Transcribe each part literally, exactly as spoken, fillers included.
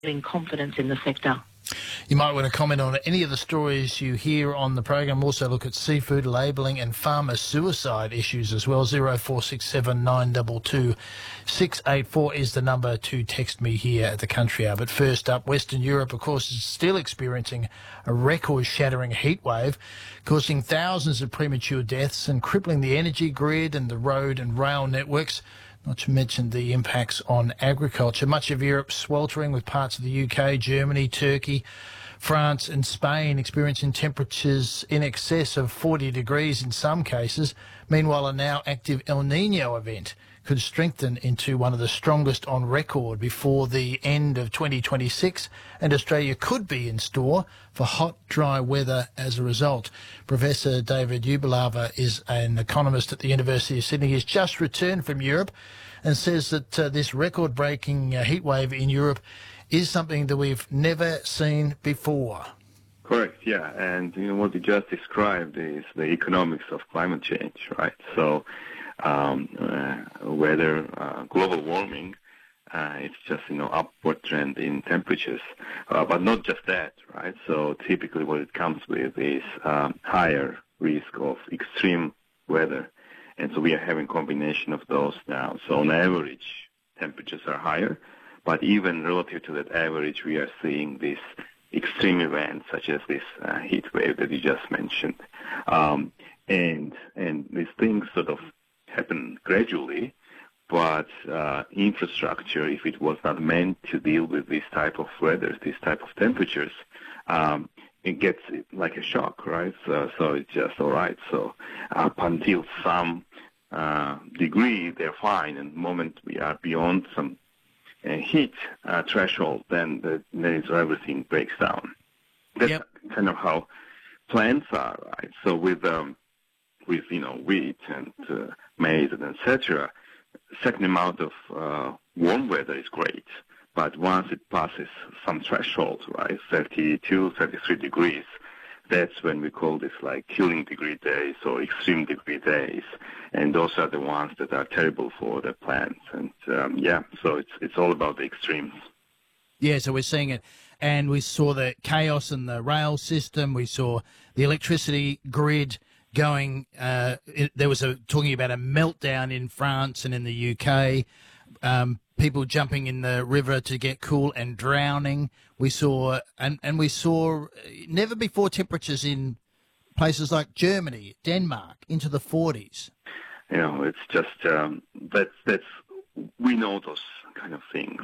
confidence in the sector. You might want to comment on any of the stories you hear on the program. Also look at seafood labelling and farmer suicide issues as well. zero four six seven nine two two six eight four is the number to text me here at the Country Hour. But first up, Western Europe, of course, is still experiencing a record-shattering heat wave, causing thousands of premature deaths and crippling the energy grid and the road and rail networks. Not to mention the impacts on agriculture. Much of Europe sweltering, with parts of the U K, Germany, Turkey, France and Spain experiencing temperatures in excess of forty degrees in some cases. Meanwhile, a now active El Nino event could strengthen into one of the strongest on record before the end of twenty twenty-six, and Australia could be in store for hot, dry weather as a result. Professor David Ubelava is an economist at the University of Sydney. He's just returned from Europe and says that uh, this record-breaking uh, heat wave in Europe is something that we've never seen before. Correct, yeah. And you know what you just described is the economics of climate change, right? So um, uh, whether uh, global warming, uh, it's just, you know, upward trend in temperatures. Uh, but not just that, right? So typically what it comes with is um, higher risk of extreme weather. And so we are having combination of those now. So on average, temperatures are higher. But even relative to that average, we are seeing these extreme events, such as this uh, heat wave that you just mentioned. Um, and and these things sort of happen gradually, but uh, infrastructure, if it was not meant to deal with this type of weather, this type of temperatures, um, it gets like a shock, right? So, so it's just all right. So up until some uh, degree, they're fine. And the moment we are beyond some uh, heat uh, threshold, then the, then it's, everything breaks down. That's yep. kind of how plants are, right? So with um, with you know wheat and uh, maize and et cetera, certain amount of uh, warm weather is great. But once it passes some threshold, right, thirty-two, thirty-three degrees, that's when we call this like killing degree days or extreme degree days. And those are the ones that are terrible for the plants. And um, yeah, so it's it's all about the extremes. Yeah, so we're seeing it. And we saw the chaos in the rail system. We saw the electricity grid going. Uh, it, there was a talking about a meltdown in France and in the U K. Um, people jumping in the river to get cool and drowning. We saw, and, and we saw never before temperatures in places like Germany, Denmark, into the forties. You know, it's just, um, that's, that's, we know those kind of things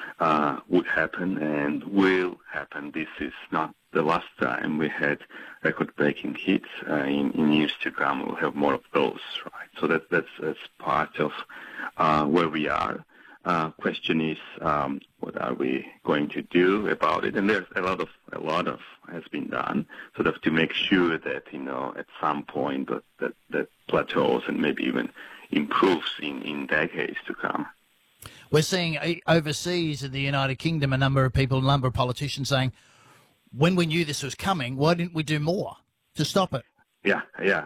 uh, would happen and will happen. This is not the last time we had record-breaking heat. Uh, in, in years to come, we'll have more of those, right? So that, that's, that's part of uh, where we are. Uh, question is, um, what are we going to do about it? And there's a lot of a lot of has been done, sort of to make sure that you know at some point that that, that plateaus and maybe even improves in, in decades to come. We're seeing overseas in the United Kingdom a number of people, a number of politicians saying, when we knew this was coming, why didn't we do more to stop it? Yeah, yeah.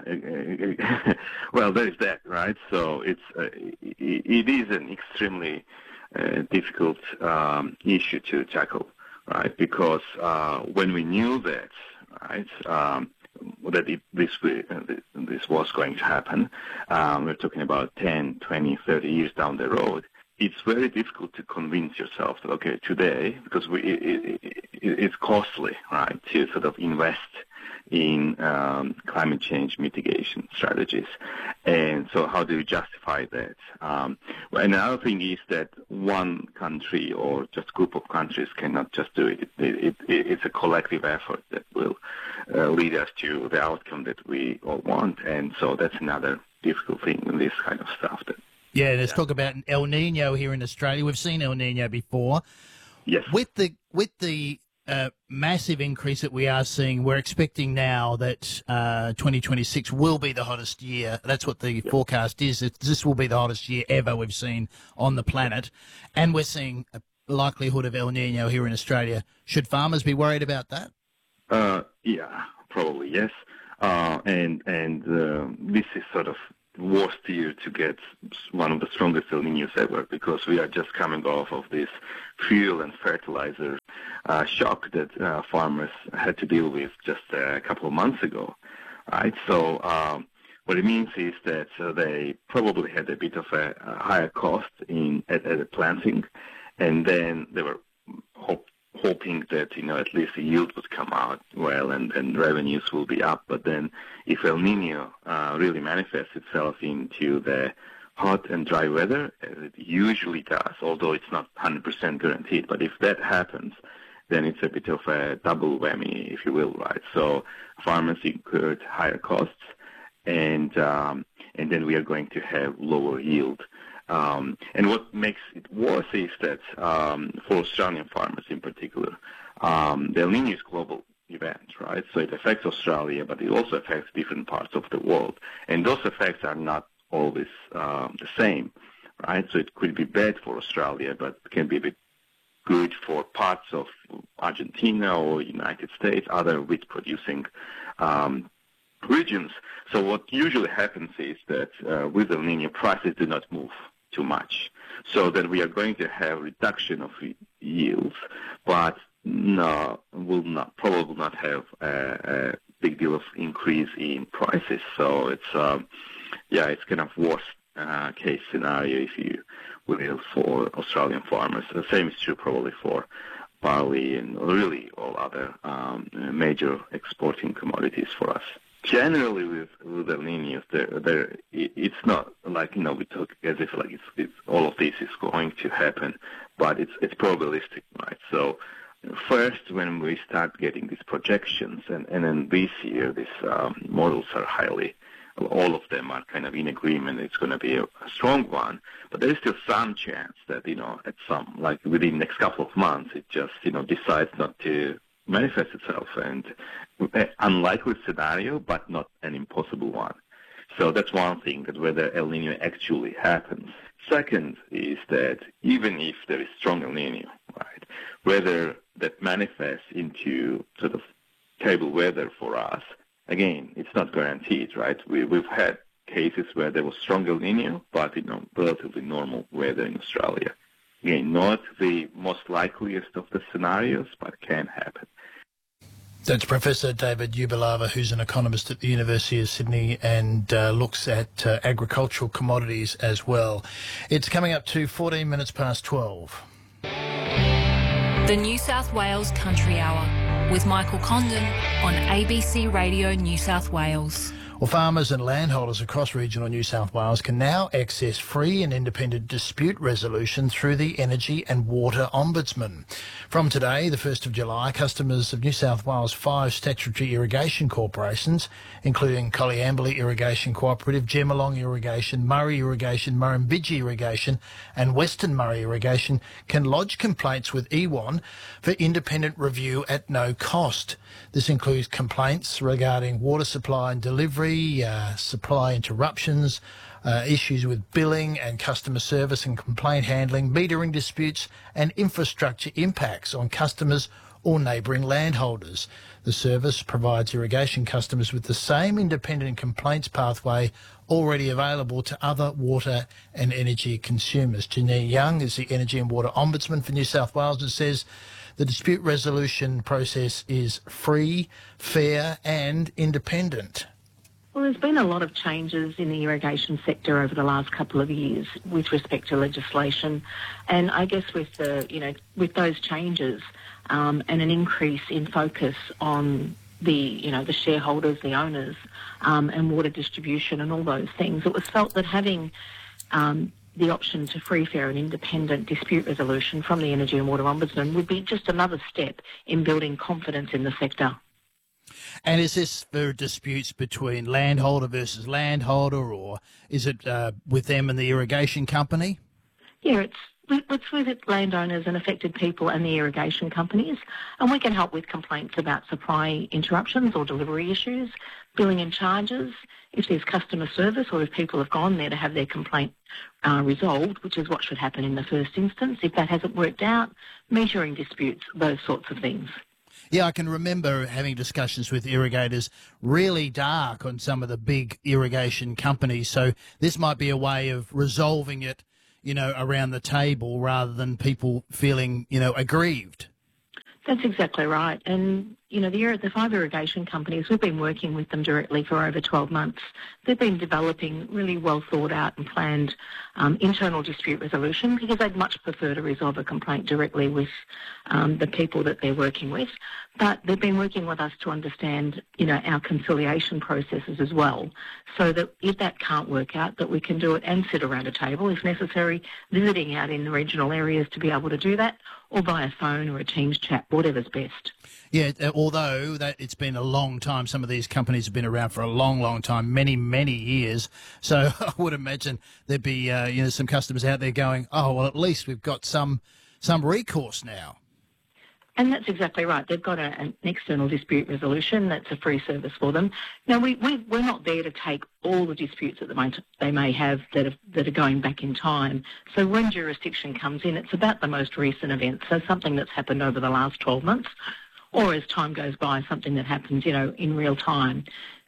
Well, there's that, right? So it's uh, it is an extremely uh, difficult um, issue to tackle, right? Because uh, when we knew that, right, um, that it, this uh, this was going to happen, um, we're talking about ten, twenty, thirty years down the road. It's very difficult to convince yourself that okay, today, because we, it, it, it's costly, right, to sort of invest in um, climate change mitigation strategies. And so how do you justify that? Um, well, another thing is that one country or just group of countries cannot just do it. It, it, it it's a collective effort that will uh, lead us to the outcome that we all want. And so that's another difficult thing in this kind of stuff. That, yeah, let's yeah. talk about El Nino here in Australia. We've seen El Nino before. Yes. With the with the uh, massive increase that we are seeing, we're expecting now that uh, twenty twenty-six will be the hottest year. That's what the yep. forecast is. This will be the hottest year ever we've seen on the planet. And we're seeing a likelihood of El Nino here in Australia. Should farmers be worried about that? Uh, yeah, probably yes. Uh, and and uh, this is sort of worst year to get one of the strongest El Niños ever, because we are just coming off of this fuel and fertilizer uh, shock that uh, farmers had to deal with just a couple of months ago, right? So um, what it means is that uh, they probably had a bit of a, a higher cost in at, at the planting, and then they were hope, hoping that, you know, at least the yield would come out well and, and revenues will be up. But then if El Niño uh, really manifests itself into the hot and dry weather, as it usually does, although it's not one hundred percent guaranteed, but if that happens, then it's a bit of a double whammy, if you will, right? So farmers incurred higher costs, and um, and then we are going to have lower yield. Um, and what makes it worse is that um, for Australian farmers in particular, um, the El Niño is a global event, right? So it affects Australia, but it also affects different parts of the world. And those effects are not always um, the same, right? So it could be bad for Australia, but it can be a bit good for parts of Argentina or United States, other wheat-producing um, regions. So what usually happens is that uh, with El Niño, prices do not move too much. So then we are going to have reduction of yields, but no, will not probably not have a, a big deal of increase in prices. So it's um, yeah, it's kind of worst uh, case scenario, if you will, for Australian farmers. The same is true probably for barley and really all other um, major exporting commodities for us. Generally, with, with El Niño, there, there, it's not like, you know, we talk as if like it's, it's all of this is going to happen, but it's it's probabilistic, right? So first, when we start getting these projections, and, and then this year, these um, models are highly, all of them are kind of in agreement. It's going to be a, a strong one, but there is still some chance that, you know, at some, like within the next couple of months, it just, you know, decides not to manifest itself, and an unlikely scenario, but not an impossible one. So that's one thing, that whether El Niño actually happens. Second is that even if there is strong El Niño, right, whether that manifests into sort of table weather for us, again, it's not guaranteed, right? We, we've had cases where there was strong El Niño, but, you know, relatively normal weather in Australia. Again, not the most likeliest of the scenarios, but can happen. That's Professor David Ubalava, who's an economist at the University of Sydney and uh, looks at uh, agricultural commodities as well. It's coming up to fourteen minutes past twelve. The New South Wales Country Hour with Michael Condon on A B C Radio New South Wales. Well, farmers and landholders across regional New South Wales can now access free and independent dispute resolution through the Energy and Water Ombudsman. From today, the first of July, customers of New South Wales' five statutory irrigation corporations, including Colliamberley Irrigation Cooperative, Gemalong Irrigation, Murray Irrigation, Murrumbidgee Irrigation and Western Murray Irrigation, can lodge complaints with E W A N for independent review at no cost. This includes complaints regarding water supply and delivery, Uh, supply interruptions, uh, issues with billing and customer service and complaint handling, metering disputes and infrastructure impacts on customers or neighbouring landholders. The service provides irrigation customers with the same independent complaints pathway already available to other water and energy consumers. Janine Young is the Energy and Water Ombudsman for New South Wales and says the dispute resolution process is free, fair and independent. Well, there's been a lot of changes in the irrigation sector over the last couple of years with respect to legislation, and I guess with the, you know, with those changes um, and an increase in focus on the, you know, the shareholders, the owners, um, and water distribution and all those things, it was felt that having um, the option to free, fair and independent dispute resolution from the Energy and Water Ombudsman would be just another step in building confidence in the sector. And is this for disputes between landholder versus landholder, or is it uh, with them and the irrigation company? Yeah, it's it's with landowners and affected people and the irrigation companies, and we can help with complaints about supply interruptions or delivery issues, billing and charges, if there's customer service or if people have gone there to have their complaint uh, resolved, which is what should happen in the first instance. If that hasn't worked out, metering disputes, those sorts of things. Yeah, I can remember having discussions with irrigators really dark on some of the big irrigation companies. So this might be a way of resolving it, you know, around the table rather than people feeling, you know, aggrieved. That's exactly right. And, you know, the, the five irrigation companies, we've been working with them directly for over twelve months. They've been developing really well thought out and planned um, internal dispute resolution because they'd much prefer to resolve a complaint directly with um, the people that they're working with. But they've been working with us to understand, you know, our conciliation processes as well, so that if that can't work out, that we can do it and sit around a table if necessary, visiting out in the regional areas to be able to do that, or via phone or a Teams chat, whatever's best. Yeah, although that it's been a long time, some of these companies have been around for a long, long time, many, many years. So I would imagine there'd be, uh, you know, some customers out there going, oh, well, at least we've got some some recourse now. And that's exactly right. They've got a, an external dispute resolution that's a free service for them. Now, we, we, we're not there to take all the disputes that they may, they may have that are, that are going back in time. So when jurisdiction comes in, it's about the most recent event, so something that's happened over the last twelve months, or as time goes by, something that happens, you know, in real time.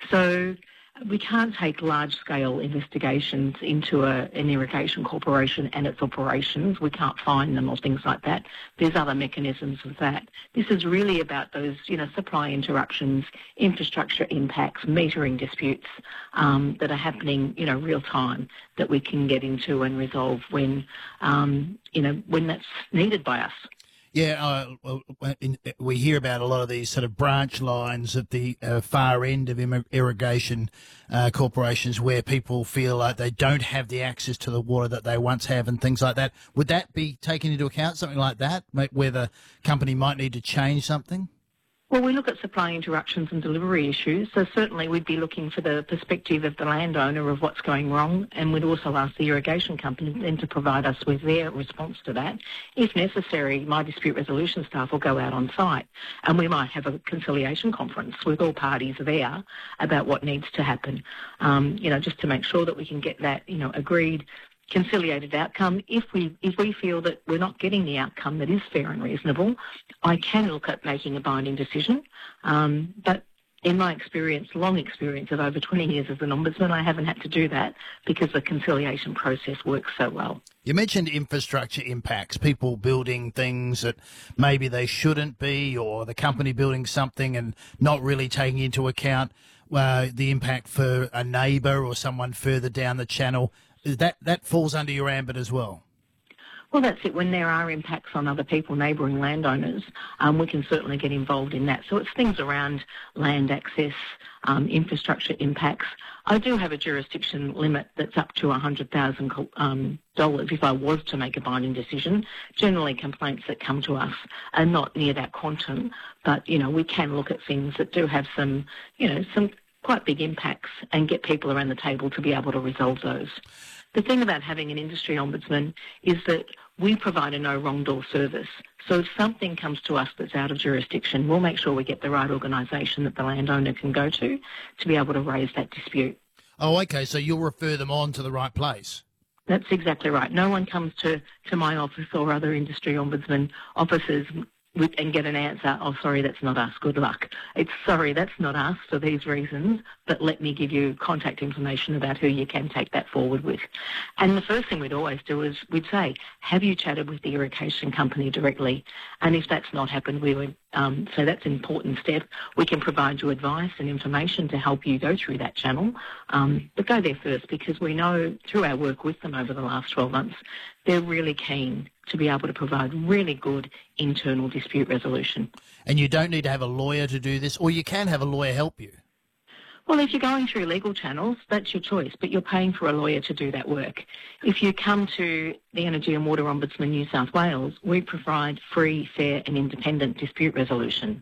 So we can't take large-scale investigations into a, an irrigation corporation and its operations. We can't find them or things like that. There's other mechanisms of that. This is really about those, you know, supply interruptions, infrastructure impacts, metering disputes um, that are happening, you know, real time that we can get into and resolve when, um, you know, when that's needed by us. Yeah, uh, in, we hear about a lot of these sort of branch lines at the uh, far end of irrigation uh, corporations where people feel like they don't have the access to the water that they once have and things like that. Would that be taken into account, something like that, where the company might need to change something? Well, we look at supply interruptions and delivery issues, so certainly we'd be looking for the perspective of the landowner of what's going wrong, and we'd also ask the irrigation company then to provide us with their response to that. If necessary, my dispute resolution staff will go out on site, and we might have a conciliation conference with all parties there about what needs to happen, um, you know, just to make sure that we can get that, you know, agreed conciliated outcome. If we if we feel that we're not getting the outcome that is fair and reasonable, I can look at making a binding decision. Um, but in my experience, long experience of over twenty years as an ombudsman, I haven't had to do that because the conciliation process works so well. You mentioned infrastructure impacts, people building things that maybe they shouldn't be, or the company building something and not really taking into account uh, the impact for a neighbour or someone further down the channel. That that falls under your ambit as well. Well, that's it. When there are impacts on other people, neighbouring landowners, um, we can certainly get involved in that. So it's things around land access, um, infrastructure impacts. I do have a jurisdiction limit that's up to one hundred thousand dollars um, dollars if I was to make a binding decision. Generally, complaints that come to us are not near that quantum, but, you know, we can look at things that do have some, you know, some quite big impacts and get people around the table to be able to resolve those. The thing about having an industry ombudsman is that we provide a no wrong door service. So if something comes to us that's out of jurisdiction, we'll make sure we get the right organisation that the landowner can go to to be able to raise that dispute. Oh, okay, so you'll refer them on to the right place. That's exactly right. No one comes to, to my office or other industry ombudsman offices with, and get an answer, oh, sorry, that's not us, good luck. It's, sorry, that's not us for these reasons, but let me give you contact information about who you can take that forward with. And the first thing we'd always do is we'd say, have you chatted with the irrigation company directly? And if that's not happened, we would um, so that's an important step. We can provide you advice and information to help you go through that channel, um, but go there first because we know through our work with them over the last twelve months, they're really keen to be able to provide really good internal dispute resolution. And you don't need to have a lawyer to do this, or you can have a lawyer help you. Well, if you're going through legal channels, that's your choice, but you're paying for a lawyer to do that work. If you come to the Energy and Water Ombudsman New South Wales, we provide free, fair and independent dispute resolution.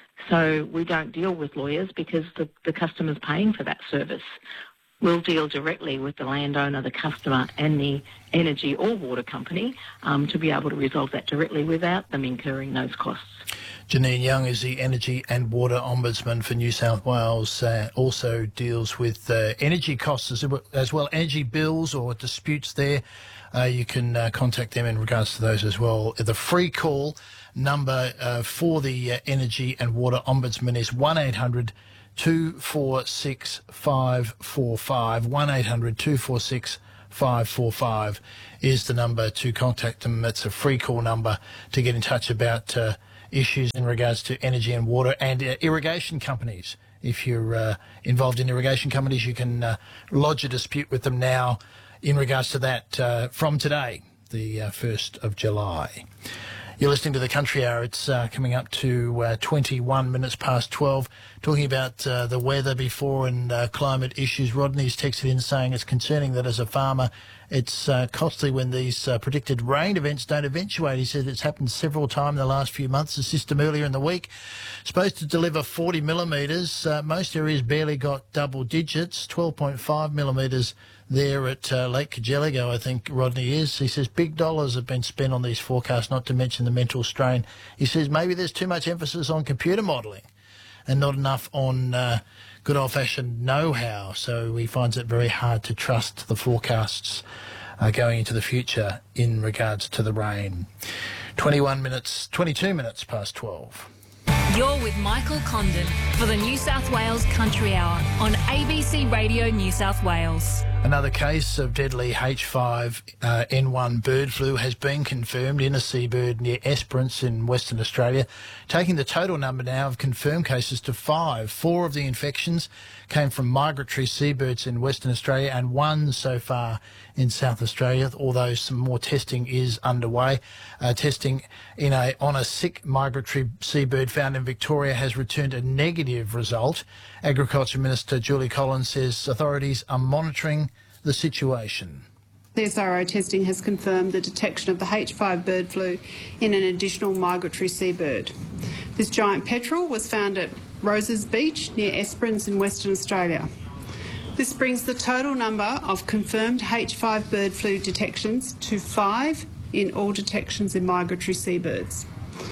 So we don't deal with lawyers because the, the customer's paying for that service. We'll deal directly with the landowner, the customer and the energy or water company um, to be able to resolve that directly without them incurring those costs. Janine Young is the Energy and Water Ombudsman for New South Wales, uh, also deals with uh, energy costs as, as well, energy bills or disputes there. Uh, you can uh, contact them in regards to those as well. The free call number uh, for the uh, Energy and Water Ombudsman is one eight hundred two four six five four five. one eight hundred two four six five four five is the number to contact them. That's a free call number to get in touch about uh, issues in regards to energy and water and uh, irrigation companies. If you're uh, involved in irrigation companies, you can uh, lodge a dispute with them now in regards to that uh, from today, the uh, first of July. You're listening to the Country Hour. It's uh, coming up to uh, twenty-one minutes past twelve. Talking about uh, the weather before and uh, climate issues. Rodney's texted in saying it's concerning that as a farmer it's uh, costly when these uh, predicted rain events don't eventuate. He said it's happened several times in the last few months. The system earlier in the week supposed to deliver forty millimetres. Uh, most areas barely got double digits, twelve point five millimetres there at uh, Lake Cargelligo, I think Rodney is. He says big dollars have been spent on these forecasts, not to mention the mental strain. He says maybe there's too much emphasis on computer modelling and not enough on uh, good old-fashioned know-how. So he finds it very hard to trust the forecasts uh, going into the future in regards to the rain. twenty-one minutes, twenty-two minutes past twelve. You're with Michael Condon for the New South Wales Country Hour on A B C Radio New South Wales. Another case of deadly H five N one bird flu has been confirmed in a seabird near Esperance in Western Australia, taking the total number now of confirmed cases to five. Four of the infections came from migratory seabirds in Western Australia and one so far in South Australia, although some more testing is underway. Uh, testing in a on a sick migratory seabird found in Victoria has returned a negative result. Agriculture Minister Julie Collins says authorities are monitoring the situation. The S R O testing has confirmed the detection of the H five bird flu in an additional migratory seabird. This giant petrel was found at Roses Beach near Esperance in Western Australia. This brings the total number of confirmed H five bird flu detections to five in all detections in migratory seabirds.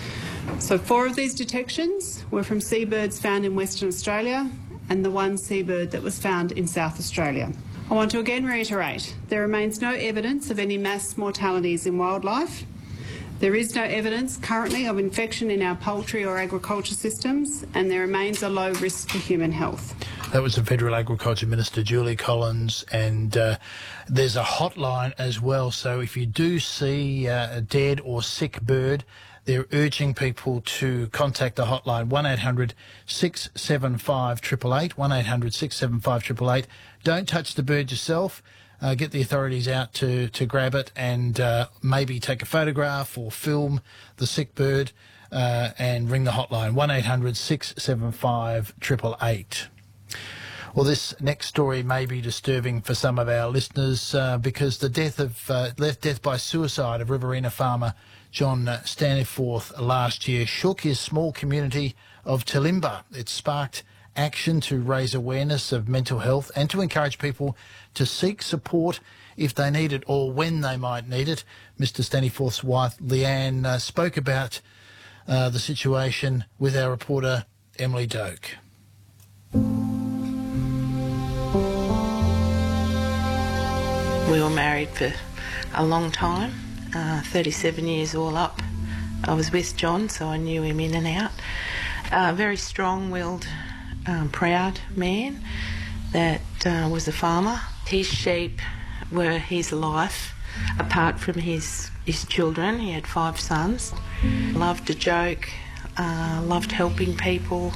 So four of these detections were from seabirds found in Western Australia and the one seabird that was found in South Australia. I want to again reiterate, there remains no evidence of any mass mortalities in wildlife. There is no evidence currently of infection in our poultry or agriculture systems, and there remains a low risk to human health. That was the Federal Agriculture Minister, Julie Collins, and uh, there's a hotline as well. So if you do see uh, a dead or sick bird, they're urging people to contact the hotline, one eight hundred six seven five eight eight eight, one eight hundred six seven five eight eight eight. Don't touch the bird yourself. Uh, get the authorities out to, to grab it and uh, maybe take a photograph or film the sick bird uh, and ring the hotline, one eight hundred six seven five eight eight eight. Well, this next story may be disturbing for some of our listeners uh, because the death of uh, death by suicide of Riverina farmer John Staniforth last year shook his small community of Talimba. It sparked action to raise awareness of mental health and to encourage people to seek support if they need it or when they might need it. Mister Staniforth's wife, Leanne, uh, spoke about uh, the situation with our reporter, Emily Doak. We were married for a long time, uh, thirty-seven years all up. I was with John, so I knew him in and out. A uh, very strong-willed, um, proud man that uh, was a farmer. His sheep were his life, apart from his, his children. He had five sons. Loved to joke, uh, loved helping people.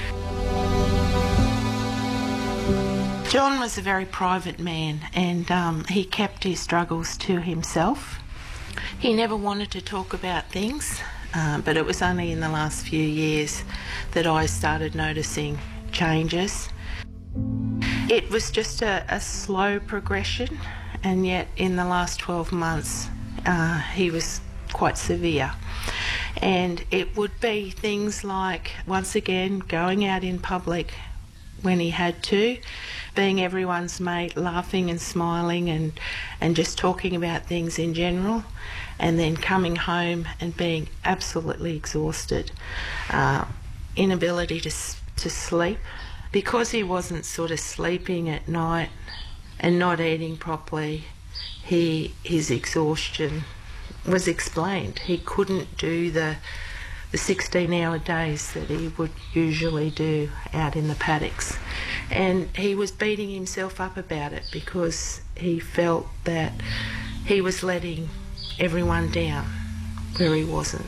John was a very private man, and um, he kept his struggles to himself. He never wanted to talk about things, uh, but it was only in the last few years that I started noticing changes. It was just a, a slow progression, and yet in the last twelve months uh, he was quite severe. And it would be things like, once again, going out in public when he had to, being everyone's mate, laughing and smiling and, and just talking about things in general, and then coming home and being absolutely exhausted, uh, inability to, to sleep. Because he wasn't sort of sleeping at night and not eating properly, he his exhaustion was explained. He couldn't do the the sixteen hour days that he would usually do out in the paddocks. And he was beating himself up about it because he felt that he was letting everyone down where he wasn't.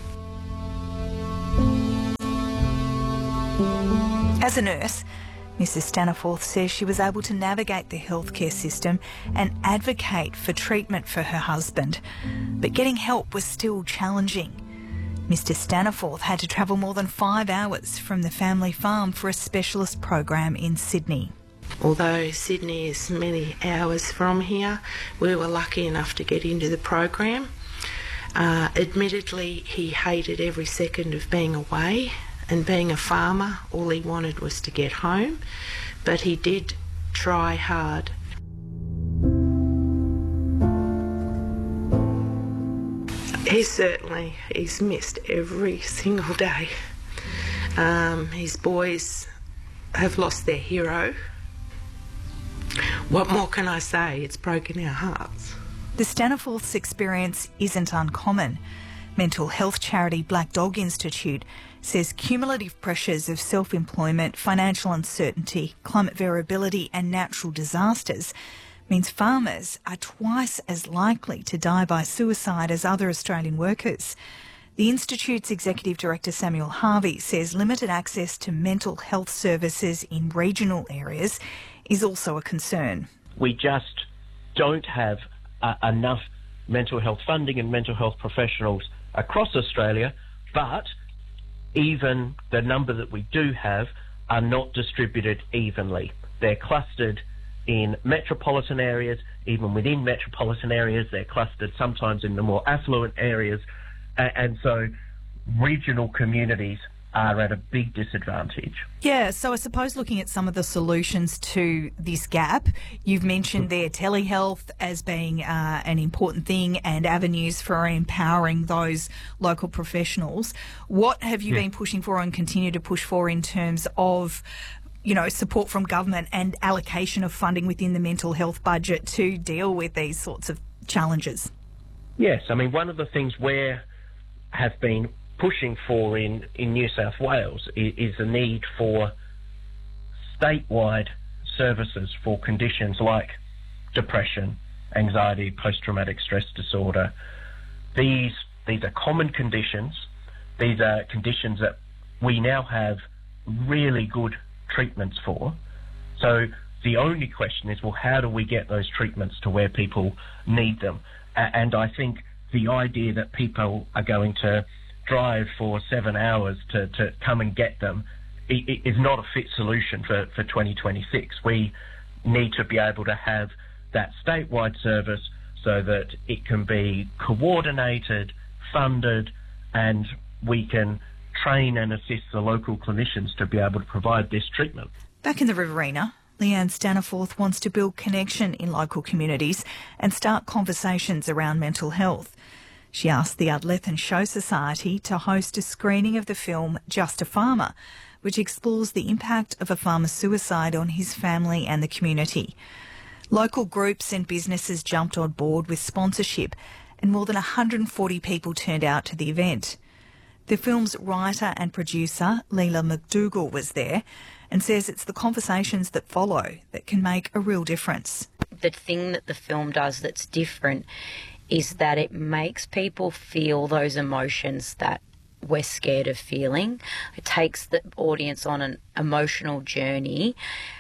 As a nurse, Missus Staniforth says she was able to navigate the healthcare system and advocate for treatment for her husband, but getting help was still challenging. Mister Staniforth had to travel more than five hours from the family farm for a specialist program in Sydney. Although Sydney is many hours from here, we were lucky enough to get into the program. Uh, admittedly, he hated every second of being away, and being a farmer, all he wanted was to get home, but he did try hard. He certainly, he's missed every single day. Um, his boys have lost their hero. What more can I say? It's broken our hearts. The Staniforth's experience isn't uncommon. Mental health charity Black Dog Institute says cumulative pressures of self-employment, financial uncertainty, climate variability and natural disasters means farmers are twice as likely to die by suicide as other Australian workers. The Institute's Executive Director Samuel Harvey says limited access to mental health services in regional areas is also a concern. We just don't have uh, enough mental health funding and mental health professionals across Australia, but even the number that we do have are not distributed evenly. They're clustered in metropolitan areas. Even within metropolitan areas, they're clustered sometimes in the more affluent areas, and so regional communities are at a big disadvantage. Yeah, so I suppose looking at some of the solutions to this gap, you've mentioned there telehealth as being uh, an important thing and avenues for empowering those local professionals. What have you yeah. been pushing for and continue to push for in terms of, you know, support from government and allocation of funding within the mental health budget to deal with these sorts of challenges? Yes, I mean, one of the things we have been pushing for in, in New South Wales is, is the need for statewide services for conditions like depression, anxiety, post-traumatic stress disorder. These, these are common conditions. These are conditions that we now have really good treatments for. So the only question is, well, how do we get those treatments to where people need them? And I think the idea that people are going to drive for seven hours to, to come and get them is not a fit solution for, for twenty twenty-six. We need to be able to have that statewide service so that it can be coordinated, funded, and we can train and assist the local clinicians to be able to provide this treatment. Back in the Riverina, Leanne Staniforth wants to build connection in local communities and start conversations around mental health. She asked the Ardlethan Show Society to host a screening of the film Just a Farmer, which explores the impact of a farmer's suicide on his family and the community. Local groups and businesses jumped on board with sponsorship, and more than one hundred forty people turned out to the event. The film's writer and producer, Leela McDougall, was there and says it's the conversations that follow that can make a real difference. The thing that the film does that's different is that it makes people feel those emotions that we're scared of feeling. It takes the audience on an emotional journey,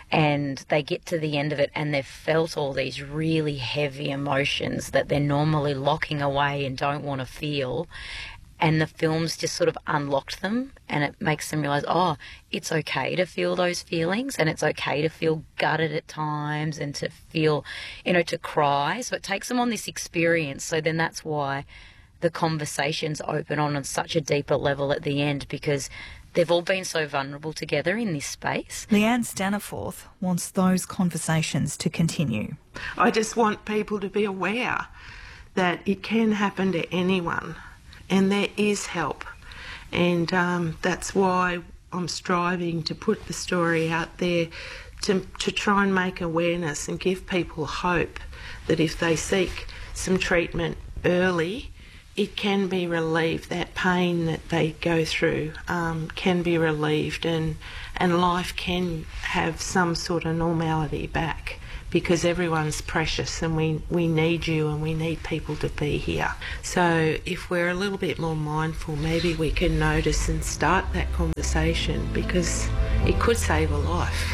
and they get to the end of it and they've felt all these really heavy emotions that they're normally locking away and don't want to feel. And the film's just sort of unlocked them, and it makes them realise, oh, it's okay to feel those feelings, and it's okay to feel gutted at times and to feel, you know, to cry. So it takes them on this experience. So then that's why the conversations open on such a deeper level at the end, because they've all been so vulnerable together in this space. Leanne Staniforth wants those conversations to continue. I just want people to be aware that it can happen to anyone. And there is help, and um, that's why I'm striving to put the story out there to, to try and make awareness and give people hope that if they seek some treatment early, it can be relieved. That pain that they go through um, can be relieved, and and life can have some sort of normality back, because everyone's precious and we, we need you and we need people to be here. So if we're a little bit more mindful, maybe we can notice and start that conversation, because it could save a life.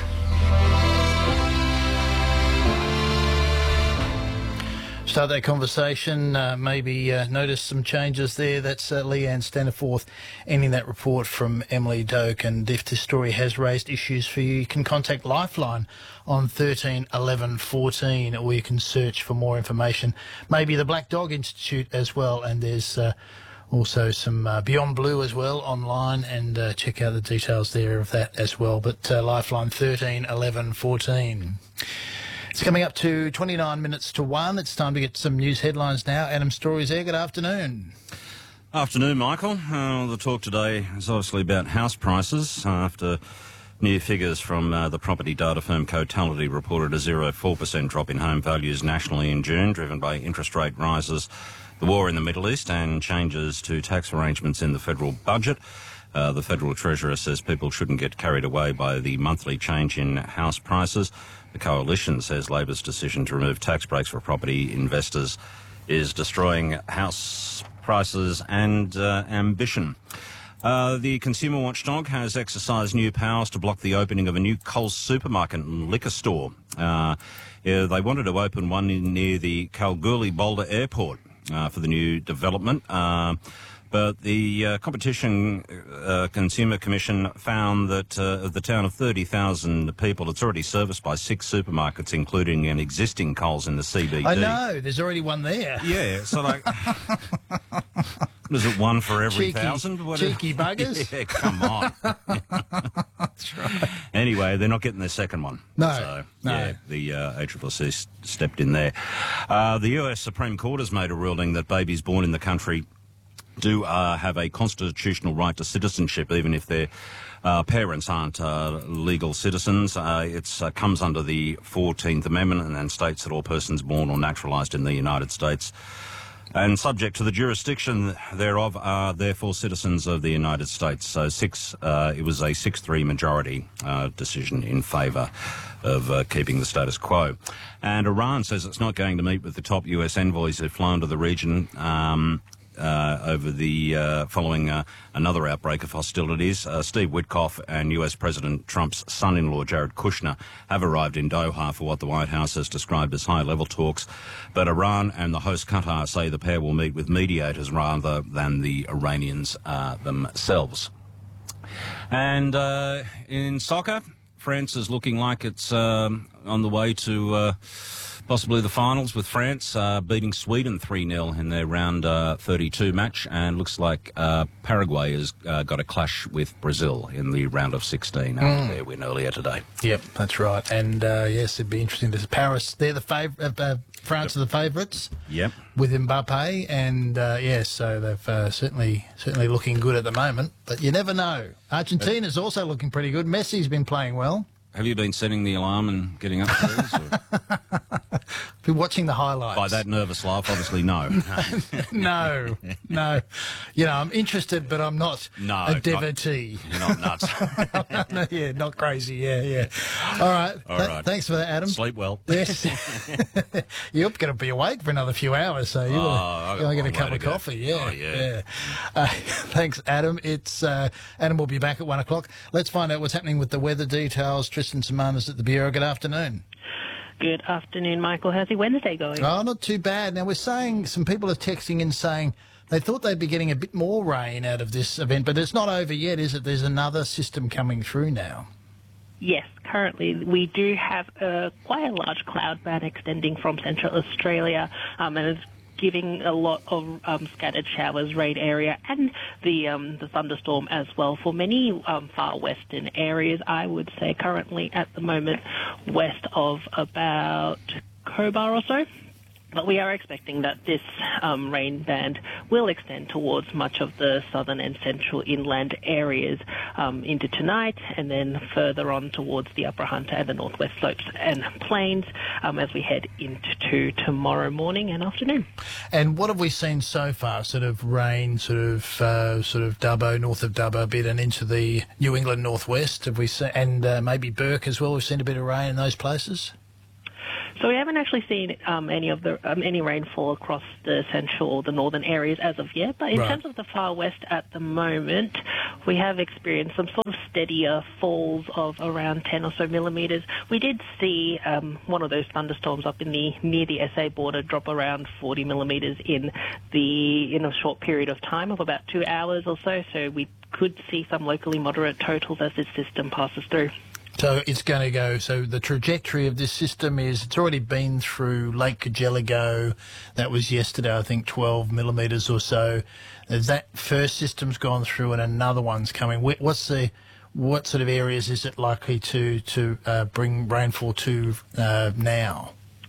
Start that conversation, uh, maybe uh, notice some changes there. That's uh, Leanne Staniforth ending that report from Emily Doak. And if this story has raised issues for you, you can contact Lifeline on thirteen eleven fourteen, or you can search for more information. Maybe the Black Dog Institute as well, and there's uh, also some uh, Beyond Blue as well online, and uh, check out the details there of that as well. But uh, Lifeline thirteen eleven fourteen. It's coming up to twenty-nine minutes to one. It's time to get some news headlines now. Adam Story's there. Good afternoon. Afternoon, Michael. Uh, the talk today is obviously about house prices after new figures from uh, the property data firm Cotality reported a zero point four percent drop in home values nationally in June, driven by interest rate rises, the war in the Middle East and changes to tax arrangements in the federal budget. Uh, the Federal Treasurer says people shouldn't get carried away by the monthly change in house prices. The Coalition says Labor's decision to remove tax breaks for property investors is destroying house prices and uh, ambition. Uh, the Consumer Watchdog has exercised new powers to block the opening of a new Coles supermarket and liquor store. Uh, yeah, they wanted to open one in, near the Kalgoorlie-Boulder Airport uh, for the new development. Uh, But the uh, Competition uh, Consumer Commission found that uh, of the town of thirty thousand people, it's already serviced by six supermarkets, including an existing Coles in the C B D. I know, there's already one there. Yeah, so like, was it one for every cheeky, thousand? What cheeky buggers. Yeah, come on. That's right. Anyway, they're not getting their second one. No, so, no. Yeah, the uh, A C C C stepped in there. Uh, the U S Supreme Court has made a ruling that babies born in the country do uh, have a constitutional right to citizenship, even if their uh, parents aren't uh, legal citizens. Uh, it uh, comes under the fourteenth Amendment and, and states that all persons born or naturalised in the United States and subject to the jurisdiction thereof are therefore citizens of the United States. So six, uh, it was a six three majority uh, decision in favour of uh, keeping the status quo. And Iran says it's not going to meet with the top U S envoys who've flown to the region um, Uh, over the uh, following uh, another outbreak of hostilities. Uh, Steve Witkoff and U S President Trump's son-in-law Jared Kushner have arrived in Doha for what the White House has described as high-level talks, but Iran and the host Qatar say the pair will meet with mediators rather than the Iranians uh, themselves. And uh, in soccer, France is looking like it's um, on the way to uh, possibly the finals, with France uh, beating Sweden three nil in their round uh, thirty-two match, and looks like uh, Paraguay has uh, got a clash with Brazil in the round of sixteen after mm. their win earlier today. Yep, that's right. And uh, yes, it'd be interesting to see Paris. They're the favourite. Uh, France yep. are the favourites. Yep. With Mbappe, and uh, yes, so they've uh, certainly certainly looking good at the moment. But you never know. Argentina's also looking pretty good. Messi's been playing well. Have you been setting the alarm and getting up to these? Been watching the highlights. By that nervous laugh, obviously no. no, no. You know, I'm interested, but I'm not no, a devotee. Not, you're not nuts. no, yeah, not crazy. Yeah, yeah. All right. All Th- right. Thanks for that, Adam. Sleep well. Yes. You're going to be awake for another few hours, so you're oh, going to get a cup of coffee. Yeah, oh, yeah. yeah. Uh, thanks, Adam. It's uh, Adam will be back at one o'clock. Let's find out what's happening with the weather details. Tristan Simonis at the Bureau. Good afternoon. Good afternoon, Michael. How's your Wednesday going? Oh, not too bad. Now, we're saying, some people are texting in saying they thought they'd be getting a bit more rain out of this event, but it's not over yet, is it? There's another system coming through now. Yes, currently we do have a, quite a large cloud band extending from Central Australia, um, and it's giving a lot of um, scattered showers, rain area, and the um, the thunderstorm as well for many um, far western areas. I would say currently at the moment west of about Cobar or so. But we are expecting that this um, rain band will extend towards much of the southern and central inland areas um, into tonight, and then further on towards the Upper Hunter and the northwest slopes and plains um, as we head into tomorrow morning and afternoon. And what have we seen so far? Sort of rain, sort of uh, sort of Dubbo, north of Dubbo a bit, and into the New England northwest. Have we seen, and uh, maybe Burke as well? We've seen a bit of rain in those places. So we haven't actually seen um, any of the um, any rainfall across the central or the northern areas as of yet. But in Right. terms of the far west at the moment, we have experienced some sort of steadier falls of around ten or so millimetres. We did see um, one of those thunderstorms up in the near the S A border drop around forty millimetres in the in a short period of time of about two hours or so. So we could see some locally moderate totals as this system passes through. So it's going to go, so the trajectory of this system is, it's already been through Lake Cargelligo. That was yesterday, I think, twelve millimetres or so. As that first system's gone through and another one's coming. Wh- What's the, what sort of areas is it likely to, to uh, bring rainfall to uh, now?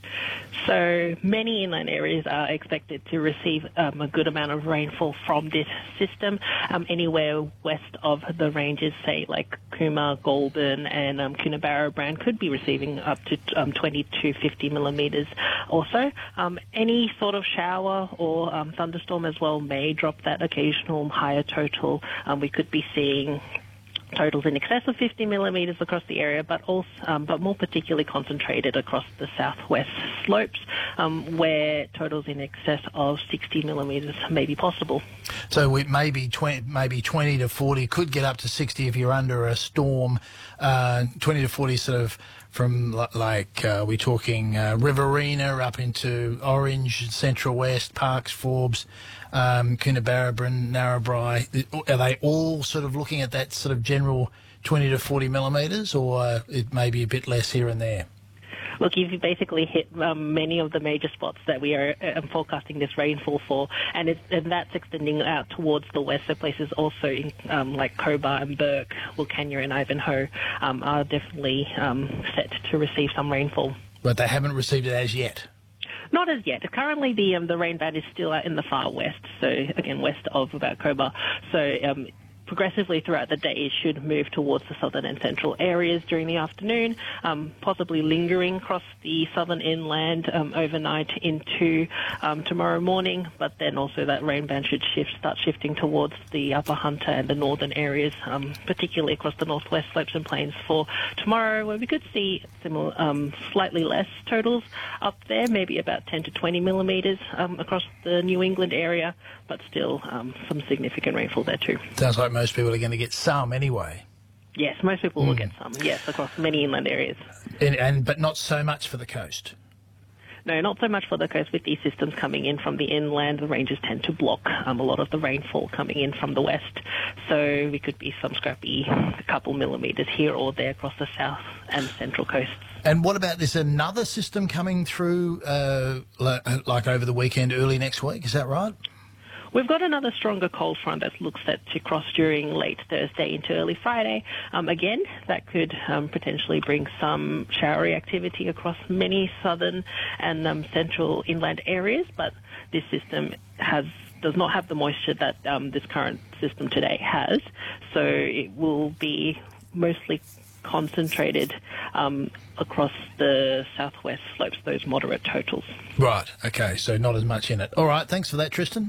So many inland areas are expected to receive um, a good amount of rainfall from this system. Um, anywhere west of the ranges, say like Cooma, Goulburn and um, Coonabarra Brand, could be receiving up to um, twenty to fifty millimetres or so. Um, any sort of shower or um, thunderstorm as well may drop that occasional higher total. Um, we could be seeing totals in excess of fifty millimetres across the area, but also, um, but more particularly concentrated across the southwest slopes, um, where totals in excess of sixty millimetres may be possible. So we maybe twenty, maybe twenty to forty, could get up to sixty if you're under a storm. Uh, twenty to forty, sort of from like uh, we're talking uh, Riverina up into Orange, Central West, Parks, Forbes, um, Coonabarabran, Narrabri. Are they all sort of looking at that sort of general twenty to forty millimetres, or uh, it may be a bit less here and there? Look, you've basically hit um, many of the major spots that we are uh, forecasting this rainfall for, and, it's, and that's extending out towards the west. So places also in, um, like Cobar and Burke, Wilcannia and Ivanhoe um, are definitely um, set to receive some rainfall. But they haven't received it as yet? Not as yet. Currently, the um, the rain band is still out in the far west, so again, west of about Cobar. So um, progressively throughout the day, it should move towards the southern and central areas during the afternoon, um, possibly lingering across the southern inland um, overnight into um, tomorrow morning, but then also that rain band should shift, start shifting towards the Upper Hunter and the northern areas, um, particularly across the northwest slopes and plains for tomorrow, where we could see similar, um, slightly less totals up there, maybe about ten to twenty millimetres um, across the New England area, but still um, some significant rainfall there too. Sounds like most people are going to get some anyway. Yes, most people mm. will get some, yes, across many inland areas. And, and But not so much for the coast? No, not so much for the coast. With these systems coming in from the inland, the ranges tend to block um, a lot of the rainfall coming in from the west. So we could be some scrappy couple millimetres here or there across the south and central coasts. And what about this another system coming through uh, like, like over the weekend, early next week? Is that right? We've got another stronger cold front that looks set to cross during late Thursday into early Friday. Um, again, that could um, potentially bring some showery activity across many southern and um, central inland areas, but this system has does not have the moisture that um, this current system today has, so it will be mostly concentrated um, across the southwest slopes, those moderate totals. Right, okay, so not as much in it. All right, thanks for that, Tristan.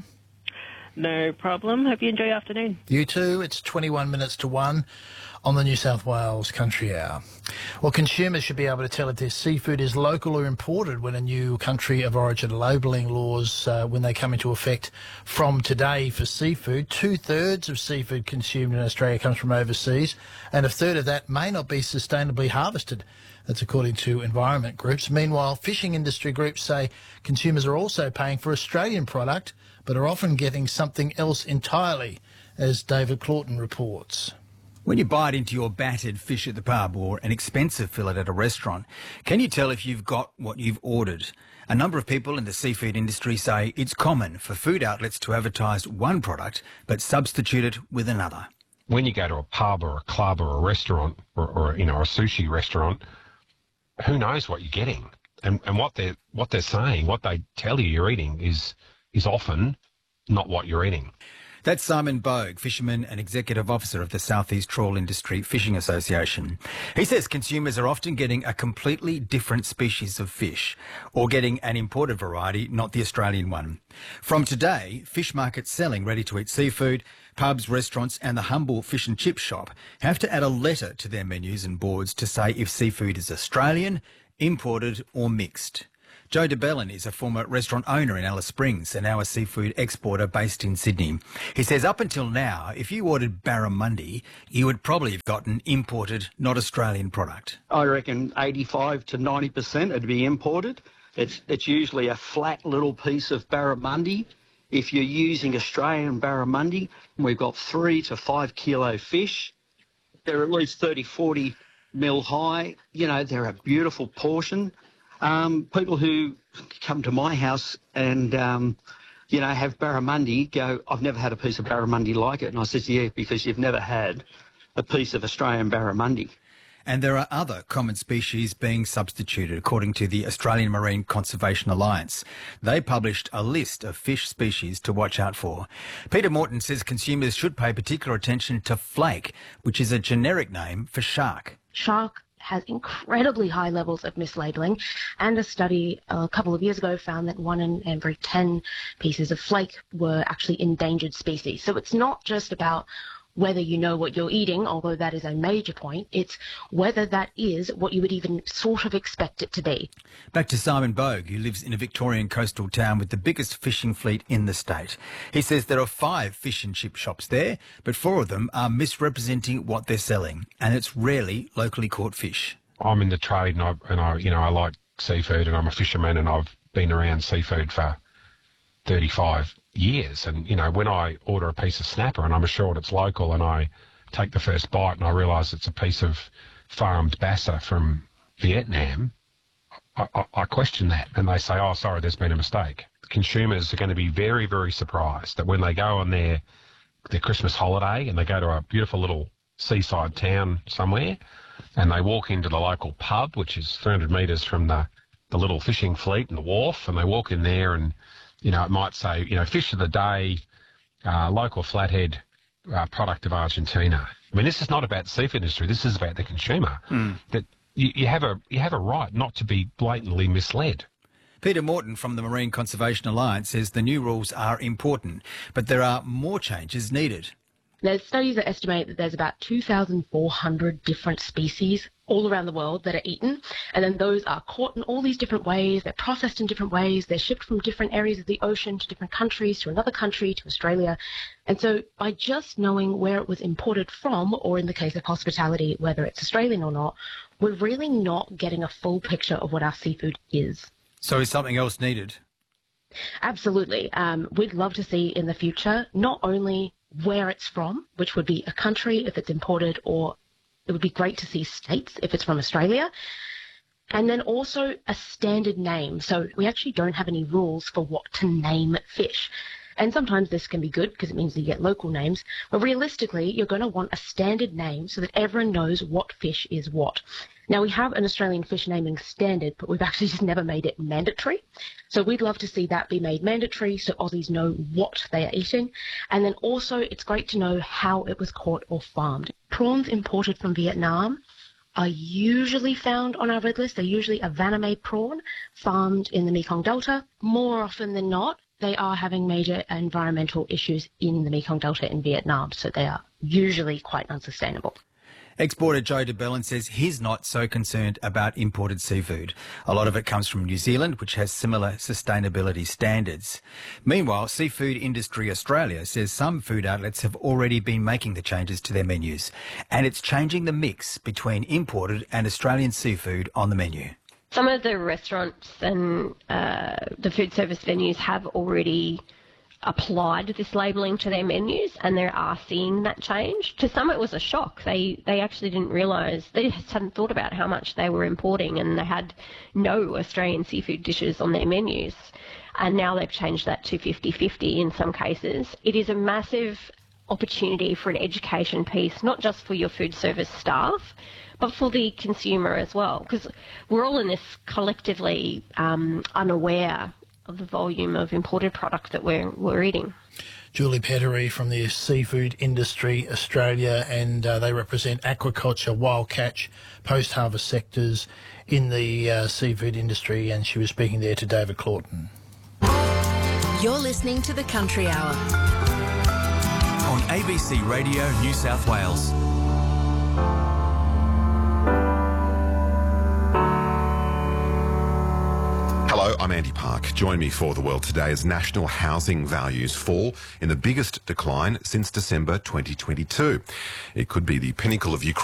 No problem. Hope you enjoy your afternoon. You too. It's twenty-one minutes to one on the New South Wales Country Hour. Well, consumers should be able to tell if their seafood is local or imported when a new country of origin labelling laws, uh, when they come into effect from today for seafood. Two-thirds of seafood consumed in Australia comes from overseas, and a third of that may not be sustainably harvested. That's according to environment groups. Meanwhile, fishing industry groups say consumers are also paying for Australian product, but are often getting something else entirely, as David Claughton reports. When you bite into your battered fish at the pub or an expensive fillet at a restaurant, can you tell if you've got what you've ordered? A number of people in the seafood industry say it's common for food outlets to advertise one product but substitute it with another. When you go to a pub or a club or a restaurant or, or you know, a sushi restaurant, who knows what you're getting? and, and what they're what they're saying, what they tell you you're eating, is is often not what you're eating. That's Simon Bogue, fisherman and executive officer of the South East Trawl Industry Fishing Association. He says consumers are often getting a completely different species of fish, or getting an imported variety, not the Australian one. From today, fish markets selling ready-to-eat seafood, pubs, restaurants and the humble fish and chip shop have to add a letter to their menus and boards to say if seafood is Australian, imported or mixed. Joe DeBellin is a former restaurant owner in Alice Springs and now a seafood exporter based in Sydney. He says up until now, if you ordered barramundi, you would probably have gotten imported, not Australian product. I reckon eighty-five to ninety percent would be imported. It's, it's usually a flat little piece of barramundi. If you're using Australian barramundi, we've got three to five kilo fish. They're at least thirty, forty mil high. You know, they're a beautiful portion. Um, people who come to my house and, um, you know, have barramundi go, I've never had a piece of barramundi like it. And I says, yeah, because you've never had a piece of Australian barramundi. And there are other common species being substituted, according to the Australian Marine Conservation Alliance. They published a list of fish species to watch out for. Peter Morton says consumers should pay particular attention to flake, which is a generic name for shark. Shark has incredibly high levels of mislabeling, and a study a couple of years ago found that one in every ten pieces of flake were actually endangered species. So it's not just about whether you know what you're eating, although that is a major point. It's whether that is what you would even sort of expect it to be. Back to Simon Bogue, who lives in a Victorian coastal town with the biggest fishing fleet in the state. He says there are five fish and chip shops there, but four of them are misrepresenting what they're selling, and it's rarely locally caught fish. I'm in the trade, and I, and I, you know, I like seafood, and I'm a fisherman, and I've been around seafood for thirty-five years. And, you know, when I order a piece of snapper and I'm assured it's local and I take the first bite and I realise it's a piece of farmed bassa from Vietnam, I, I, I question that. And they say, oh, sorry, there's been a mistake. Consumers are going to be very, very surprised that when they go on their, their Christmas holiday and they go to a beautiful little seaside town somewhere and they walk into the local pub, which is three hundred metres from the, the little fishing fleet and the wharf, and they walk in there and, you know, it might say, you know, fish of the day, uh, local flathead, uh, product of Argentina. I mean, this is not about the seafood industry. This is about the consumer. Mm. That you, you have a you have a right not to be blatantly misled. Peter Morton from the Marine Conservation Alliance says the new rules are important, but there are more changes needed. There's studies that estimate that there's about two thousand four hundred different species all around the world that are eaten, and then those are caught in all these different ways, they're processed in different ways, they're shipped from different areas of the ocean to different countries, to another country, to Australia. And so by just knowing where it was imported from, or in the case of hospitality, whether it's Australian or not, we're really not getting a full picture of what our seafood is. So is something else needed? Absolutely. Um, we'd love to see in the future not only where it's from, which would be a country if it's imported, or it would be great to see states if it's from Australia, and then also a standard name. So we actually don't have any rules for what to name fish. And sometimes this can be good because it means that you get local names, but realistically you're going to want a standard name so that everyone knows what fish is what. Now, we have an Australian fish naming standard, but we've actually just never made it mandatory. So we'd love to see that be made mandatory so Aussies know what they are eating. And then also it's great to know how it was caught or farmed. Prawns imported from Vietnam are usually found on our red list. They're usually a Vanamay prawn farmed in the Mekong Delta. More often than not, they are having major environmental issues in the Mekong Delta in Vietnam, so they are usually quite unsustainable. Exporter Joe DeBellin says he's not so concerned about imported seafood. A lot of it comes from New Zealand, which has similar sustainability standards. Meanwhile, Seafood Industry Australia says some food outlets have already been making the changes to their menus, and it's changing the mix between imported and Australian seafood on the menu. Some of the restaurants and uh, the food service venues have already applied this labelling to their menus, and they are seeing that change. To some it was a shock. They they actually didn't realise, they just hadn't thought about how much they were importing, and they had no Australian seafood dishes on their menus. And now they've changed that to fifty fifty in some cases. It is a massive opportunity for an education piece, not just for your food service staff, but for the consumer as well, because we're all in this collectively um, unaware of the volume of imported product that we're, we're eating. Julie Pettery from the Seafood Industry Australia, and uh, they represent aquaculture, wild catch, post-harvest sectors in the uh, seafood industry, and she was speaking there to David Claughton. You're listening to the Country Hour on A B C Radio New South Wales. Hello, I'm Andy Park. Join me for The World Today as national housing values fall in the biggest decline since December twenty twenty-two. It could be the pinnacle of Ukraine.